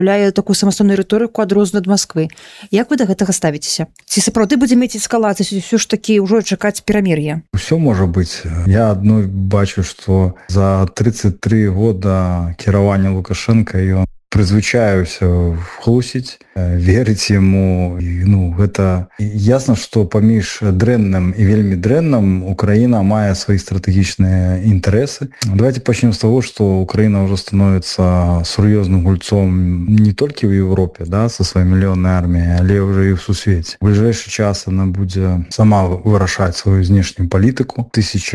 уяўляе такую самастойную рыторыку адрозненую ад Масквы. Як вы да гэтага ставіцеся? Ці сапраўды будзе мець эскалацыю, ўсё ж такі ўжо чакаць перамір'я? Усё можа быць. Я адно бачу, што за 33 года кіравання Лукашенка ён прызвычаюся хлусіць, верыць яму. Гэта ясна, што паміж дрэнным і вельмі дрэнным Украіна мае свае стратэгічныя інтарэсы. Давайте пачнем з таго, што Украіна ўжо становіцца сур'ёзным гульцом не толькі ў Еўропе, са сваёй мільённай арміяй, але ўжо і ў сусвеце. У бліжэйшы час яна будзе сама вырашаць сваю знешнюю палітыку.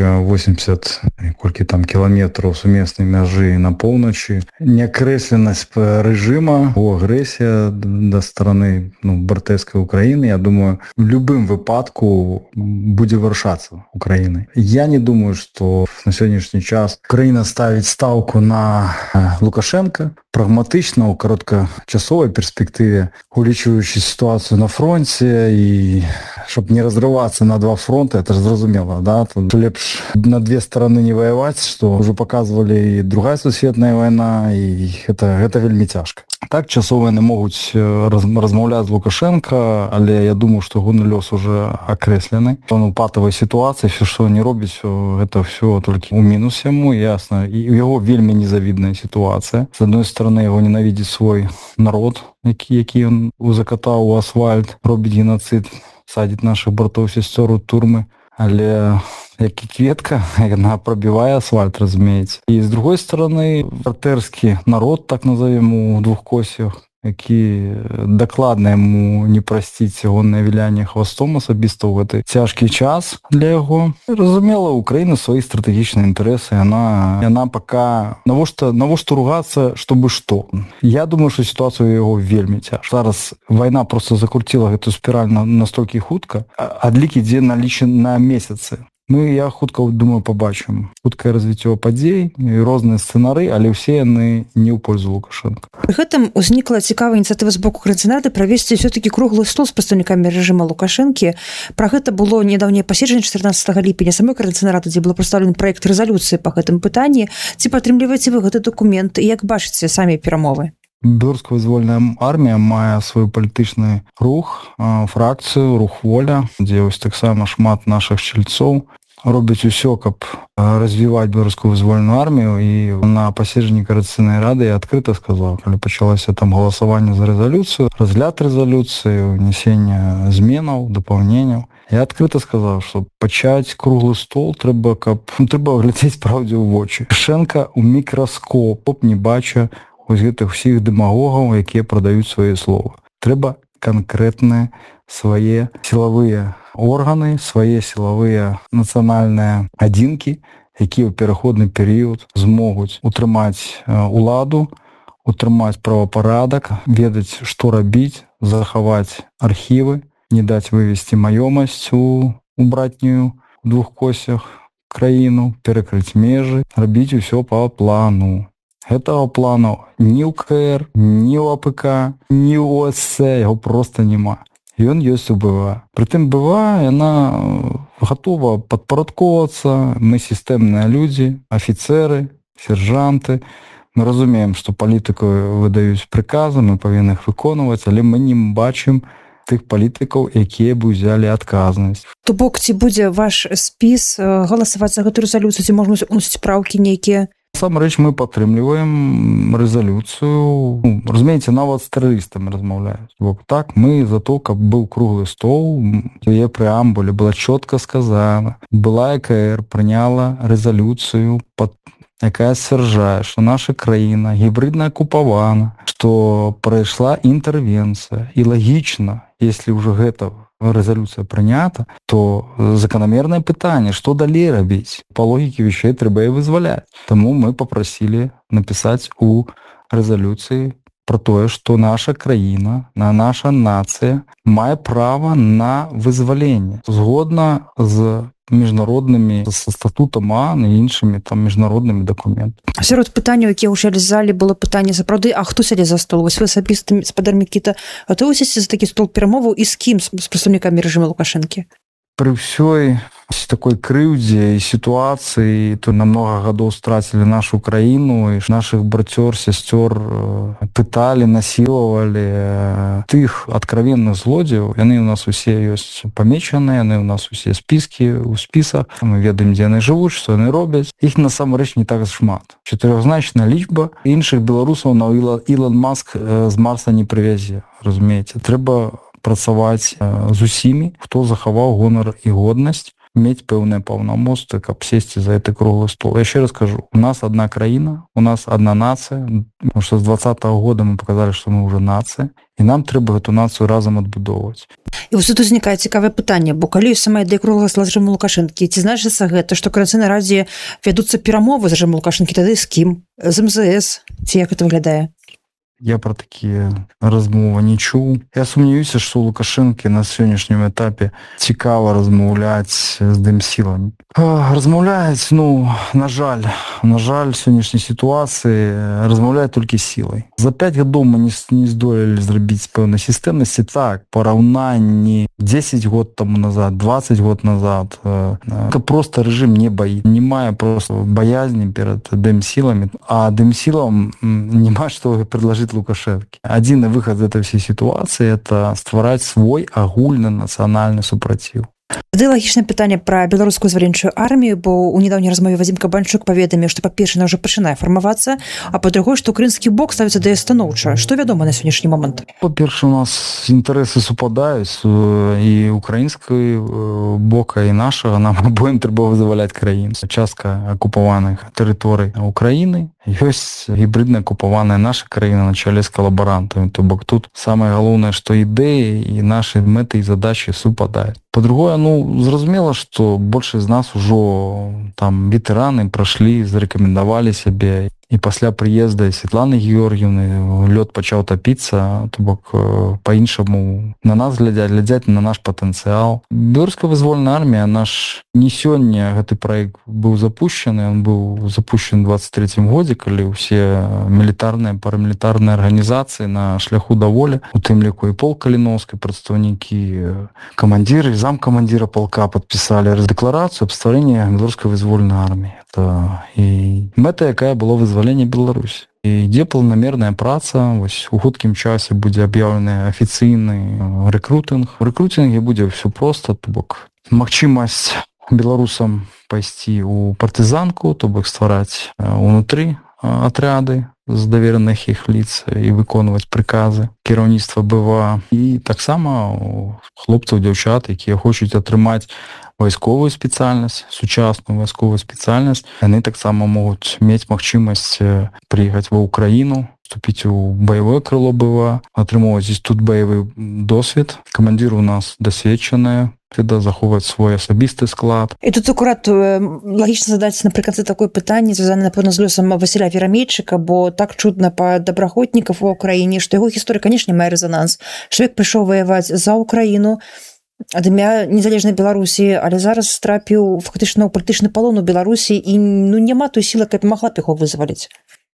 1080 колькі там кіламетраў сумеснай мяжы на поўначы. Неакрэсленасць рэжыма, агрэсія да стараны бартэйскай Украіны, я думаю, в любым выпадку будзе вырашацца Украінай. Я не думаю, што на сённяшні час Украіна ставіць стаўку на Лукашенка. Прагматычна, у кароткачасовай перспектыве, улічваючы сітуацыю на фронце і щоб не разрывацца на два фронты, это ж зразумела, тут лепш на две стороны не воевать, што ўжо показывали і Другая сусветная вайна, і гэта вельмі цяжка. Так, часова яны могуць размаўляць з Лукашенко, але я думаю, што ягоны лёс уже акрэслены. Он у патавай сітуацыі, все, што не робіць, гэта все толькі у мінус яму, ясна. І у яго вельмі незавідная сітуацыя. З адной стороны, яго ненавідзіць свой народ, які ён закатаў у асфальт, робіць геноцид, садзіць наших братоў і сясцёр у турмы. Але як і кветка, яна прабівае асфальт, разумееце. І з другой стороны, братэрскі народ, так назовем, у двухкосях, які дакладна яму не прасціць ягонае вілянне хвастом асабіста ў гэты цяжкі час для яго. Разумела, Украіна свае стратэгічныя інтарэсы, яна пака... Навошта ругацца, чтобы што? Я думаю, што сітуацыя яго вельмі цяжка. Зараз вайна просто закруціла гэту спіраль настолькі хутка, адлік ідзе на месяцы. Я хутка, думаю, побачым хуткае развіццё падзей і розныя сцэнары, але ўсе яны не ў пользу Лукашенка. Пры гэтым узнікла цікавая ініцыятыва з боку Координаты правесці ўсё-такі круглы стол з прадстаўнікамі рэжыма Лукашэнкі. Пра гэта было нядаўняе паседжанне 14 ліпеня самой Координаты, дзе быў прадстаўлены праект рэзалюцыі па гэтым пытанні. Ці падтрымліваеце вы гэты дакумент і як бачыце самі перамовы? Беларуская-вызвольная армія мае свой палітычны рух, фракцыю, рух воля, дзе вось таксама шмат нашых чальцоў робяць усё, каб развіваць беларускую-вызвольную армію. І на паседжанні Координацыйнай рады я адкрыта сказаў, калі пачалася там галасаванне за рэзалюцыю, разгляд рэзалюцыі, ўнесенне зменаў, дапаўненняў, я адкрыта сказаў, што пачаць круглы стол трэба глядзець праўдзе ў вочы. Лукашенка ў мікраскоп не бача вось гэтых усіх дэмагогаў, якія прадаюць свае словы. Трэба канкрэтныя свае сілавыя органы, свае сілавыя нацыянальныя адзінкі, якія ў пераходны перыяд змогуць утрымаць уладу, утрымаць правапарадак, ведаць, што рабіць, захаваць архівы, не даць вывесці маёмасць у братнюю у двухкосях краіну, перакрыць межы, рабіць усё па плану. Гэтага плану ні ў КР, ні ў АПК, ні ў ОСЦ, яго проста няма. Ён ёсць у БВА. Прытым БВА, яна гатова падпарадковацца, мы сістэмныя людзі, афіцэры, сержанты. Мы разумеем, што палітыку выдаюць прыказы, мы павінны іх выконваць, але мы не бачым тых палітыкаў, якія бы ўзялі адказнасць. То бок, ці будзе ваш спіс галасаваць за гэту рэзалюцыю, ці можна ўносіць праўкі нейкія? Насамрэч мы падтрымліваем рэзалюцыю. Разумееце, нават з тэрарыстамі размаўляюць. Так, мы за то, каб быў круглы стол, у яе прэамбуле была чётка сказана. Была КР прыняла рэзалюцыю, якая сцвярджае, што наша краіна гібрыдна акупавана, што прайшла інтэрвенцыя. І лагічна, если ўжо гэта рэзалюцыя прынята, то заканамернае пытанне, што далей рабіць? Па логіке вещей трэба і вызваляць. Таму мы папрасілі напісаць у рэзалюцыі пра тое, што наша краіна, наша нацыя мае права на вызваленне. Згодна з міжнароднымі, са статутам ООН і іншымі там міжнароднымі дакументамі. Сярод пытанняў, якія гучалі з залі, было пытанне сапраўды, а хто сядзе за стол? Вось вы асабіста, спадар Мікіта, гатовы сесці за такі стол перамоваў і з кім? З прадстаўнікамі рэжыма Лукашэнкі? при всей такой крыўдзе і сітуацыі, то на много гадоў страцілі нашу краіну, і наших братёр, сясцёр пыталі, насілавалі тых откровенных злодзеяў. Яны у нас усе ёсць памечаныя, яны у нас усе спіскі ў спісах. Мы ведаем, дзе яны жывуць, што яны робяць. Іх насамрэч не так шмат. Чатырохзначная лічба. Іншых беларусаў на Ілон Маск з Марса не прывязе. Разумееце, трэба працаваць з усімі, хто захаваў гонар і годнасць, мець пэўныя паўнамоцтвы, каб сесці за гэты круглы стол. Я яшчэ раз кажу, у нас одна краіна, у нас одна нацыя, потому што з 2020 года мы показалі, што мы ўжо нацыя, і нам трэба гэту нацыю разам адбудоўваць. І вось тут узнікае цікавае пытанне, бо калі ёсць сама ідэя круглага стола з рэжыму Лукашэнкі, ці значыцца гэта, што Коаліцыйнай Радзе вядуцца перамовы з рэжыму Лукашэнкі, тады з кім? З МЗС? Ці як гэта выглядае? Я про такія размовы не чуў. Я сумняваюся, што ў Лукашэнкі на сённяшнім этапе цікава размаўляць з дэмсіламі. Размаўляюць, на жаль, сённяшняй сітуацыі размаўляюць толькі сілай. За 5 гадоў мы не здолелі зрабіць пэўнай сістэмнасці. Так, параўнанні 10 год таму назад, 20 год назад. Просто рэжым не баіць. Не мае просто баязні перад дэмсіламі. А дэмсілам нема што предложить Лукашенко. Адзіны выхад з этой всей ситуации — это ствараць свой агульны нацыянальны супраціў. Тады лагічнае пытанне пра беларускую зваренчую армію, бо ў недаўняй размове Вадзім Кабанчук паведаміў, што па-першае, ўжо пачынае фармавацца, а па-другое, што ўкраінскі бок ставіцца да яе станоўча. Што вядома на сённяшні момант? Па-першае, у нас інтарэсы супадаюць, і украінскай бока, і нашага. Нам абоім трэба вызваляць краіну. Частка акупаваных тэрыторый Украіны ёсць гібридна акупаваная наша краіна на чале з калабарантамі. То бок тут самае галоўнае, што ідэі і нашы мэты і задачы супадаюць. Па-другое, зразумела, што большасць з нас ужо там ветэраны прайшлі, зарэкамендавалі сябе. І пасля прыезда Светланы Георгіевны лёд пачаў тапіцца, то бок па-іншаму на нас глядзяць на наш патэнцыял. Беларуская вызвольная армія, наш не сёння гэты праект быў запущены, ён быў запущен у 23-м годзе, калі ўсе мілітарныя, парамілітарныя арганізацыі на шляху да волі, у тым ліку і полк Каліноўскай, прадстаўнікі, камандзіры, замкамандзіра полка падпісалі дэкларацыю аб стварэнні беларускай вызвольнай арміі. І мэта, якая была вызвалення Беларусі. І ідзе планамерная праца, вось у хуткім часе будзе аб'яўлены афіцыйны рэкрутынг. У рэкрутынге будзе ўсё проста, то бок магчымасць беларусам пайсці ў партызанку, то бок ствараць унутры атряды з давераных іх лиц і выконваць прыказы кіраўніцтва БВА. І таксама хлопцаў, дзяўчат, якія хочуць атрымаць вайсковую спецыяльнасць, сучасную вайсковую спецыяльнасць, яны таксама могуць мець магчымасць прыехаць ва Ўкраіну, вступіць у баявое крыло БВА, атрымоўваць здесь тут баявы досвед. Камандзіры у нас дасведчаныя, трэба захоўваць свой асабісты склад. І тут акурат лагічна задаць напрыканцы такое пытанне, звязанае, напэўна, з лёсам Васіля Верамейчыка, бо так чутна па добраахвотнікаў у Ўкраіне, што яго гісторыя, канешне, мае рэзананс. Чалавек прыйшоў ваяваць за Ўкраіну ад імя незалежнай Беларусі, але зараз трапіў фактычна ў палітычны палон у Беларусі, і няма той сілы, каб магла б яго вызваліць.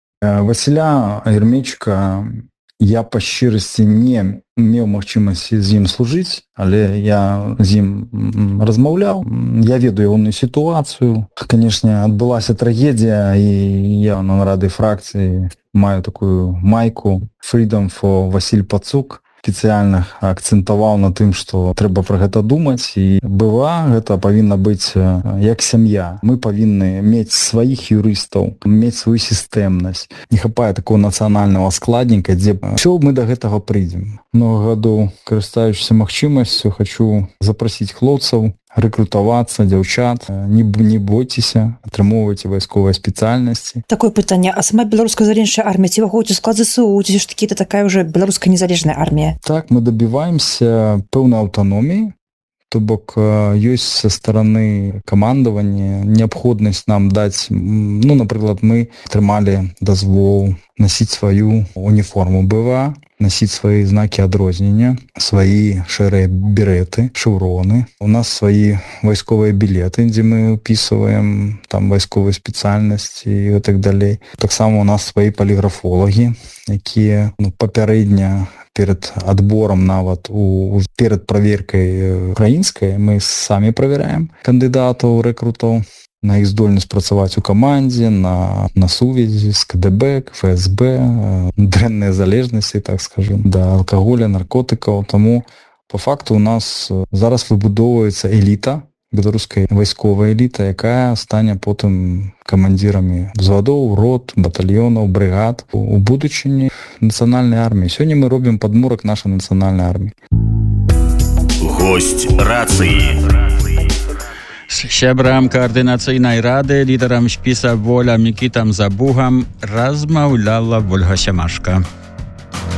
Васіля Верамейчыка я па шчырасці не меў магчымасці з ім служыць, але я з ім размаўляў. Я ведаю ягоную сітуацыю. Канешне, адбылася трагедія, і я на нарады фракцыі маю такую майку Freedom for Васіль Пацук. Спецыяльна акцэнтаваў на тым, што трэба пра гэта думаць, і БВА гэта павінна быць як сям'я. Мы павінны мець сваіх юрыстаў, мець сваю сістэмнасць. Не хапае такого нацыянальнага складніка, дзе ўсё мы да гэтага прыйдзем. Много гадоў, карыстаючыся магчымасцю, хачу запрасіць хлопцаў рэкрутавацца, дзяўчат, не бойцеся, атрымоўвайце вайсковыя спецыяльнасці. Такое пытанне, а сама беларуская зваренчая армія ці ўваходзіць у склад ЗСУ, ці ж такі это такая ўжо беларуская незалежная армія? Так, мы дабіваемся пэўнай аўтаноміі, то бок ёсць са стараны камандавання неабходнасць нам даць, напрыклад, мы атрымалі дазвол насіць сваю уніформу БВА, насіць свае знакі адрознення, свае шэрыя береты, шэўроны. У нас свае вайсковыя білеты, дзе мы ўпісваем там вайсковыя спецыяльнасці і так далей. Таксама у нас свае паліграфолагі, якія папярэдня перед отбором нават перед проверкой украинской мы сами проверяем кандидатов, рекрутов на их здольнасць працаваць у камандзе, на сувязі з КДБ, ФСБ, дрэнныя залежнасці, так скажем, да алкаголя, наркотыкаў. Таму по факту у нас зараз выбудоўваецца эліта, беларуская вайсковая эліта, якая стане потым камандзірамі взвадоў, рот, батальёнаў, брыгад у будучыні нацыянальнай арміі. Сёння мы робім падмурак нашай нацыянальнай арміі. Гость рацыі. Z siebrem koordynacyjnej rady, liderem śpisa Wola Mikitam Zabucham rozmawiała Olga Siemaszka.